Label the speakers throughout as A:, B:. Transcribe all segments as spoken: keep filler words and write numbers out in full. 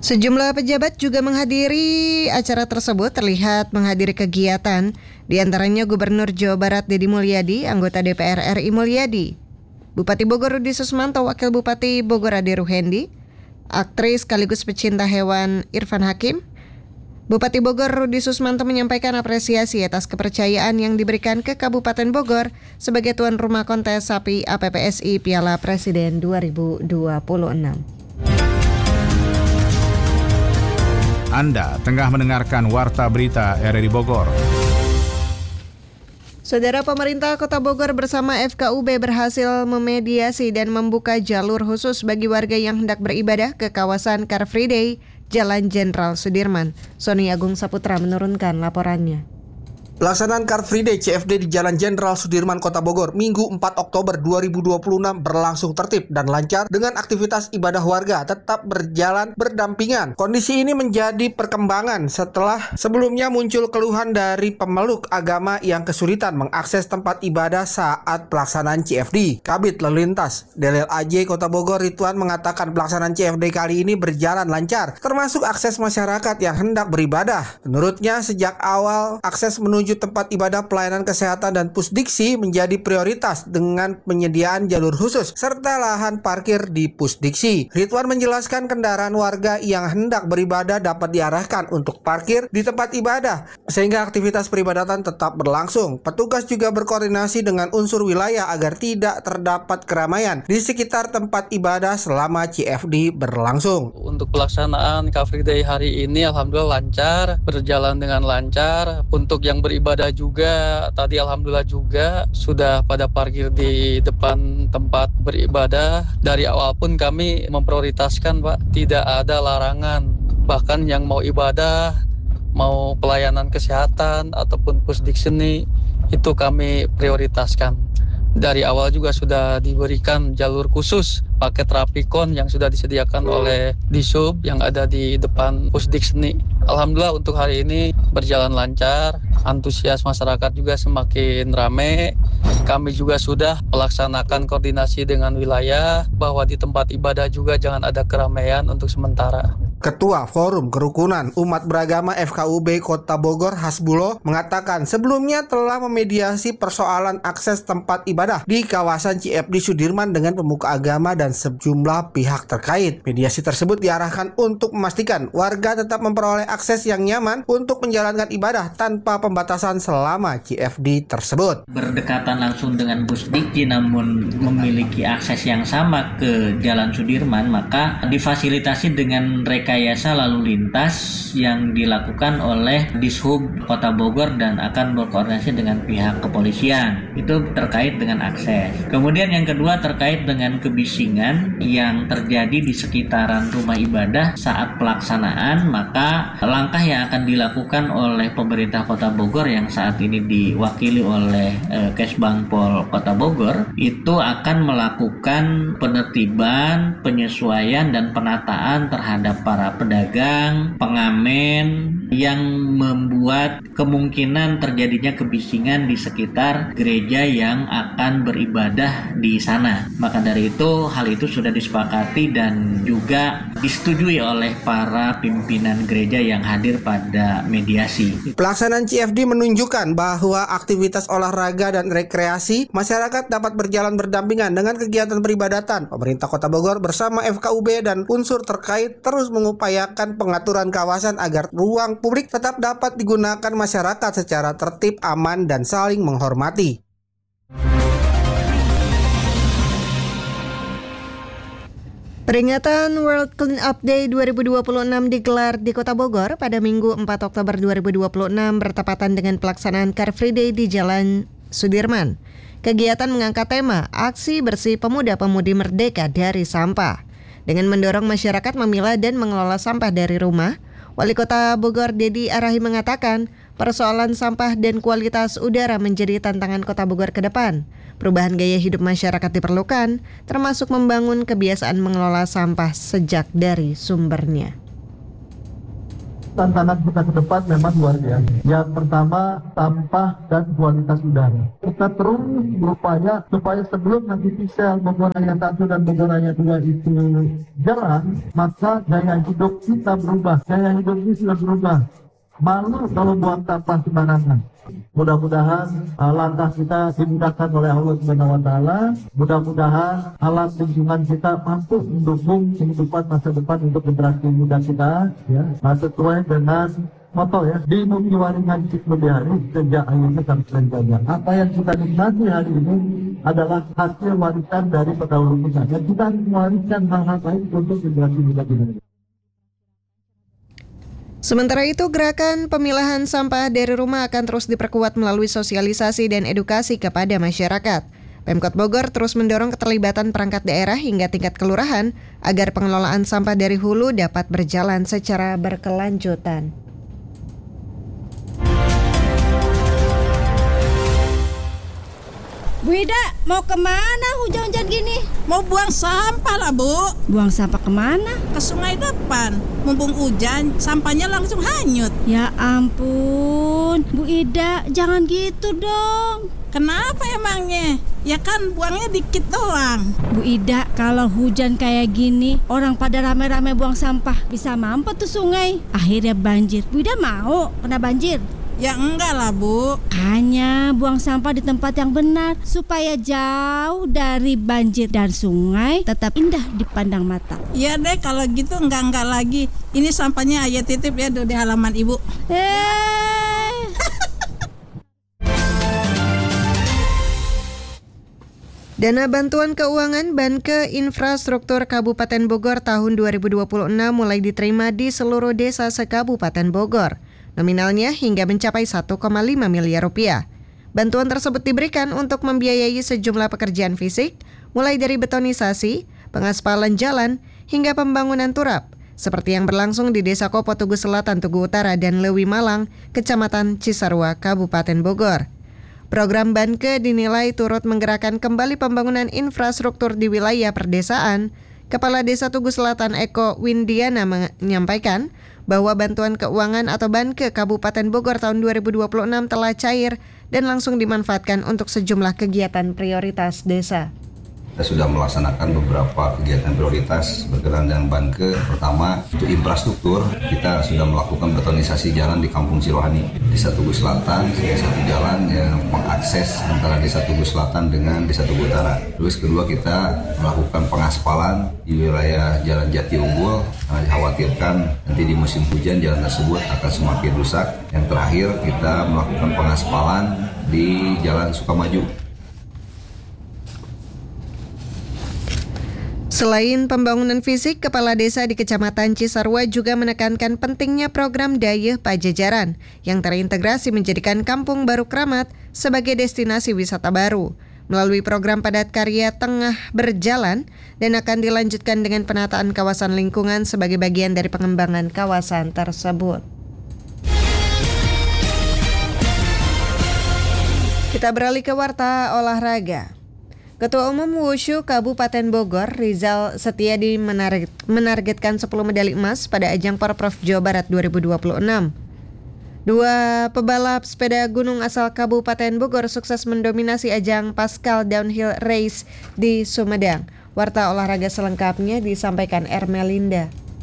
A: Sejumlah pejabat juga menghadiri acara tersebut, terlihat menghadiri kegiatan, di antaranya Gubernur Jawa Barat Deddy Mulyadi, anggota D P R R I Mulyadi, Bupati Bogor Rudi Susmanto, Wakil Bupati Bogor Ade Ruhendi, aktris sekaligus pecinta hewan Irfan Hakim. Bupati Bogor Rudi Susmanto menyampaikan apresiasi atas kepercayaan yang diberikan ke Kabupaten Bogor sebagai tuan rumah kontes sapi A P P S I Piala Presiden dua ribu dua puluh enam.
B: Anda tengah mendengarkan Warta Berita R R I Bogor.
A: Saudara, pemerintah Kota Bogor bersama F K U B berhasil memediasi dan membuka jalur khusus bagi warga yang hendak beribadah ke kawasan Car Free Day, Jalan Jenderal Sudirman. Sony Agung Saputra menurunkan laporannya.
C: Pelaksanaan Car Free Day C F D di Jalan Jenderal Sudirman Kota Bogor Minggu empat Oktober dua ribu dua puluh enam berlangsung tertib dan lancar dengan aktivitas ibadah warga tetap berjalan berdampingan. Kondisi ini menjadi perkembangan setelah sebelumnya muncul keluhan dari pemeluk agama yang kesulitan mengakses tempat ibadah saat pelaksanaan C F D. Kabid Lalu Lintas D L L A J Kota Bogor Ridwan mengatakan pelaksanaan C F D kali ini berjalan lancar, termasuk akses masyarakat yang hendak beribadah. Menurutnya sejak awal akses menuju tempat ibadah, pelayanan kesehatan dan pusdiksi menjadi prioritas dengan penyediaan jalur khusus serta lahan parkir di pusdiksi. Ridwan menjelaskan kendaraan warga yang hendak beribadah dapat diarahkan untuk parkir di tempat ibadah sehingga aktivitas peribadatan tetap berlangsung. Petugas juga berkoordinasi dengan unsur wilayah agar tidak terdapat keramaian di sekitar tempat ibadah selama C F D berlangsung.
D: Untuk pelaksanaan Car Free Day hari ini alhamdulillah lancar, berjalan dengan lancar. Untuk yang beribadah Ibadah juga tadi alhamdulillah juga sudah pada parkir di depan tempat beribadah. Dari awal pun kami memprioritaskan, Pak, tidak ada larangan. Bahkan yang mau ibadah, mau pelayanan kesehatan ataupun pusdikseni itu kami prioritaskan. Dari awal juga sudah diberikan jalur khusus paket Rapikon yang sudah disediakan oleh Disub yang ada di depan Pusdikseni. Alhamdulillah untuk hari ini berjalan lancar, antusias masyarakat juga semakin ramai. Kami juga sudah melaksanakan koordinasi dengan wilayah bahwa di tempat ibadah juga jangan ada keramaian untuk sementara.
C: Ketua Forum Kerukunan Umat Beragama F K U B Kota Bogor Hasbulo mengatakan sebelumnya telah memediasi persoalan akses tempat ibadah di kawasan C F D Sudirman dengan pemuka agama dan sejumlah pihak terkait. Mediasi tersebut diarahkan untuk memastikan warga tetap memperoleh akses yang nyaman untuk menjalankan ibadah tanpa pembatasan selama C F D tersebut.
E: Berdekatan langsung dengan Pusdikji namun memiliki akses yang sama ke Jalan Sudirman, maka difasilitasi dengan rekayasa lalu lintas yang dilakukan oleh Dishub Kota Bogor dan akan berkoordinasi dengan pihak kepolisian. Itu terkait dengan akses. Kemudian yang kedua terkait dengan kebisingan yang terjadi di sekitaran rumah ibadah saat pelaksanaan, maka langkah yang akan dilakukan oleh pemerintah Kota Bogor yang saat ini diwakili oleh eh, Kesbangpol Kota Bogor itu akan melakukan penertiban, penyesuaian dan penataan terhadap para pedagang, pengamen yang membuat kemungkinan terjadinya kebisingan di sekitar gereja yang akan beribadah di sana. Maka dari itu hal itu sudah disepakati dan juga disetujui oleh para pimpinan gereja yang hadir pada mediasi.
C: Pelaksanaan C F D menunjukkan bahwa aktivitas olahraga dan rekreasi masyarakat dapat berjalan berdampingan dengan kegiatan peribadatan. Pemerintah Kota Bogor bersama F K U B dan unsur terkait terus mengupayakan pengaturan kawasan agar ruang publik tetap dapat digunakan masyarakat secara tertib, aman, dan saling menghormati.
A: Peringatan World Clean Up Day dua ribu dua puluh enam digelar di Kota Bogor pada Minggu empat Oktober dua ribu dua puluh enam bertepatan dengan pelaksanaan Car Free Day di Jalan Sudirman. Kegiatan mengangkat tema Aksi Bersih Pemuda-Pemudi Merdeka dari Sampah. Dengan mendorong masyarakat memilah dan mengelola sampah dari rumah, Wali Kota Bogor Deddy Arahi mengatakan persoalan sampah dan kualitas udara menjadi tantangan Kota Bogor ke depan. Perubahan gaya hidup masyarakat diperlukan, termasuk membangun kebiasaan mengelola sampah sejak dari sumbernya.
F: Tantangan kita ke depan memang luar biasa. Yang pertama, sampah dan kualitas udara. Kita terus berupaya supaya sebelum nanti Pisel Bogor Raya satu dan Bogor Raya dua itu jalan, maka gaya hidup kita berubah. Gaya hidup ini sudah berubah. Malu kalau buang sampah sembarangan. Mudah-mudahan uh, langkah kita dimudahkan oleh Allah Subhanahu wa taala. Mudah-mudahan alam lingkungan kita mampu mendukung kehidupan masa depan untuk generasi muda kita, ya. Nah, sesuai dengan moto ya, di bumi waringan lebih hari sejak akhirnya sampai selanjutnya. Apa yang kita nikmati hari ini adalah hasil warisan dari pendahulu kita. Dan kita mewariskan hal-hal baik untuk generasi muda kita.
A: Sementara itu, gerakan pemilahan sampah dari rumah akan terus diperkuat melalui sosialisasi dan edukasi kepada masyarakat. Pemkot Bogor terus mendorong keterlibatan perangkat daerah hingga tingkat kelurahan agar pengelolaan sampah dari hulu dapat berjalan secara berkelanjutan.
G: Bu Ida, mau kemana hujan-hujan gini?
H: Mau buang sampah lah, Bu.
G: Buang sampah kemana?
H: Ke sungai depan. Mumpung hujan, sampahnya langsung hanyut.
G: Ya ampun, Bu Ida, jangan gitu dong.
H: Kenapa emangnya? Ya kan buangnya dikit doang.
G: Bu Ida, kalau hujan kayak gini, orang pada rame-rame buang sampah, bisa mampet tuh sungai. Akhirnya banjir. Bu Ida mau kena banjir?
H: Ya enggak lah, Bu.
G: Hanya buang sampah di tempat yang benar supaya jauh dari banjir dan sungai tetap indah dipandang mata.
H: Iya deh, kalau gitu enggak-enggak lagi. Ini sampahnya ayah titip ya di halaman Ibu.
G: Eh.
A: Dana Bantuan Keuangan Banke Infrastruktur Kabupaten Bogor tahun dua ribu dua puluh enam mulai diterima di seluruh desa se-Kabupaten Bogor. Nominalnya hingga mencapai satu koma lima miliar rupiah. Bantuan tersebut diberikan untuk membiayai sejumlah pekerjaan fisik, mulai dari betonisasi, pengaspalan jalan, hingga pembangunan turap, seperti yang berlangsung di Desa Kopo Tugu Selatan, Tugu Utara, dan Lewi Malang, Kecamatan Cisarua, Kabupaten Bogor. Program Banke dinilai turut menggerakkan kembali pembangunan infrastruktur di wilayah perdesaan. Kepala Desa Tugu Selatan Eko Windiana menyampaikan bahwa bantuan keuangan atau Banke Kabupaten Bogor tahun dua ribu dua puluh enam telah cair dan langsung dimanfaatkan untuk sejumlah kegiatan prioritas desa.
I: Kita sudah melaksanakan beberapa kegiatan prioritas berkenaan dengan Banke. Pertama, untuk infrastruktur, kita sudah melakukan betonisasi jalan di Kampung Cirohani, Desa Tugu Selatan, salah satu jalan yang mengakses antara Desa Tugu Selatan dengan Desa Tugu Utara. Terus kedua, kita melakukan pengaspalan di wilayah Jalan Jati Unggul, karena dikhawatirkan nanti di musim hujan jalan tersebut akan semakin rusak. Yang terakhir, kita melakukan pengaspalan di Jalan Sukamaju.
A: Selain pembangunan fisik, Kepala Desa di Kecamatan Cisarua juga menekankan pentingnya program Dayeuh Pajajaran yang terintegrasi menjadikan Kampung Baru Kramat sebagai destinasi wisata baru. Melalui program Padat Karya tengah berjalan dan akan dilanjutkan dengan penataan kawasan lingkungan sebagai bagian dari pengembangan kawasan tersebut. Kita beralih ke warta olahraga. Ketua Umum Wushu Kabupaten Bogor, Rizal Setiadi menarget, menargetkan sepuluh medali emas pada ajang Porprov Jawa Barat dua ribu dua puluh enam. Dua pebalap sepeda gunung asal Kabupaten Bogor sukses mendominasi ajang Pascal Downhill Race di Sumedang. Warta olahraga selengkapnya disampaikan Ermelinda.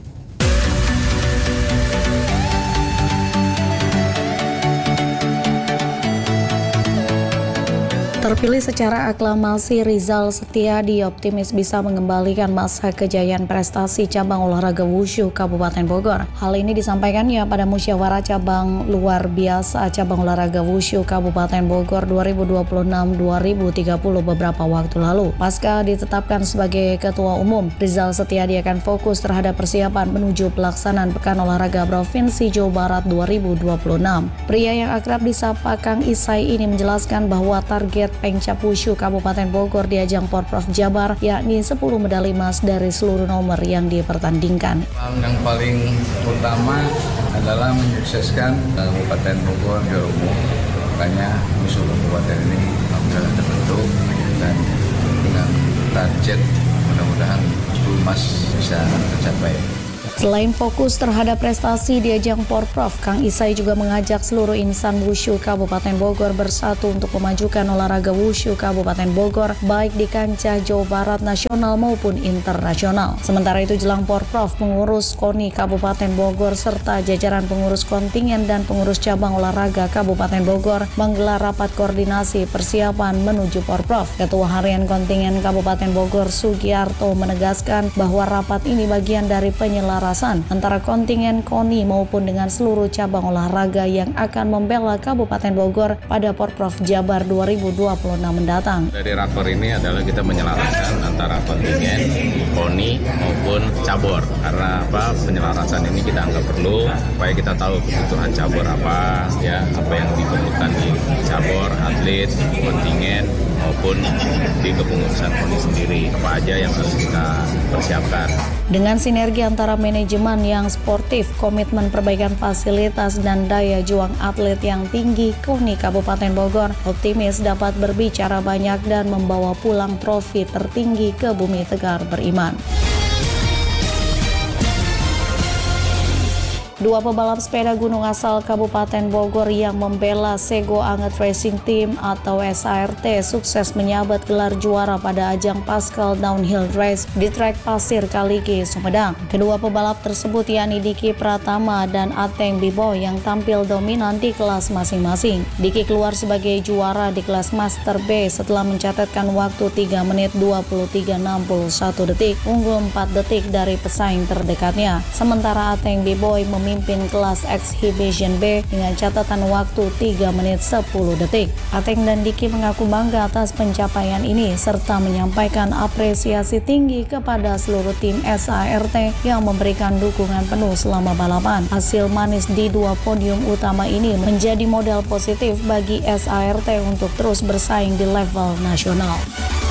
J: Terpilih secara aklamasi, Rizal Setiadi optimis bisa mengembalikan masa kejayaan prestasi cabang olahraga wushu Kabupaten Bogor. Hal ini disampaikannya pada musyawarah cabang luar biasa cabang olahraga wushu Kabupaten Bogor dua ribu dua puluh enam sampai dua ribu tiga puluh beberapa waktu lalu. Pasca ditetapkan sebagai ketua umum, Rizal Setiadi akan fokus terhadap persiapan menuju pelaksanaan Pekan Olahraga Provinsi Jawa Barat dua ribu dua puluh enam. Pria yang akrab disapa Kang Isai ini menjelaskan bahwa target Pengcap Wushu Kabupaten Bogor di ajang Porprov Jabar yakni sepuluh medali emas dari seluruh nomor yang dipertandingkan.
K: Yang paling utama adalah menyukseskan Kabupaten Bogor juara umum. Makanya Wushu Kabupaten ini alhamdulillah terbentuk dan dengan target mudah-mudahan sepuluh emas bisa tercapai.
J: Selain fokus terhadap prestasi di ajang Porprov, Kang Isai juga mengajak seluruh insan wushu Kabupaten Bogor bersatu untuk memajukan olahraga wushu Kabupaten Bogor baik di kancah Jawa Barat nasional maupun internasional. Sementara itu jelang Porprov, pengurus KONI Kabupaten Bogor serta jajaran pengurus kontingen dan pengurus cabang olahraga Kabupaten Bogor menggelar rapat koordinasi persiapan menuju Porprov. Ketua Harian Kontingen Kabupaten Bogor Sugiarto menegaskan bahwa rapat ini bagian dari penyelarasan antara kontingen KONI maupun dengan seluruh cabang olahraga yang akan membela Kabupaten Bogor pada Porprov Jabar dua ribu dua puluh enam mendatang.
L: Dari rakor ini adalah kita menyelaraskan antara kontingen, KONI maupun cabur. Karena apa? Penyelarasan ini kita anggap perlu supaya kita tahu kebutuhan cabur apa, ya, apa yang diperlukan di cabur, atlet, kontingen maupun di kepengurusan KONI sendiri, apa aja yang harus kita persiapkan.
J: Dengan sinergi antara manajemen yang sportif, komitmen perbaikan fasilitas dan daya juang atlet yang tinggi, KONI Kabupaten Bogor optimis dapat berbicara banyak dan membawa pulang trofi tertinggi ke Bumi Tegar Beriman. Dua pebalap sepeda gunung asal Kabupaten Bogor yang membela Sego Anget Racing Team atau S A R T sukses menyabet gelar juara pada ajang Paschal Downhill Race di trek pasir Kaliki, Sumedang. Kedua pebalap tersebut yakni Diki Pratama dan Ateng Biboy yang tampil dominan di kelas masing-masing. Diki keluar sebagai juara di kelas Master B setelah mencatatkan waktu tiga menit dua puluh tiga enam puluh satu detik, unggul empat detik dari pesaing terdekatnya. Sementara Ateng Biboy memimpin Memimpin kelas Exhibition B dengan catatan waktu tiga menit sepuluh detik. Ateng dan Diki mengaku bangga atas pencapaian ini serta menyampaikan apresiasi tinggi kepada seluruh tim S A R T yang memberikan dukungan penuh selama balapan. Hasil manis di dua podium utama ini menjadi modal positif bagi S A R T untuk terus bersaing di level nasional.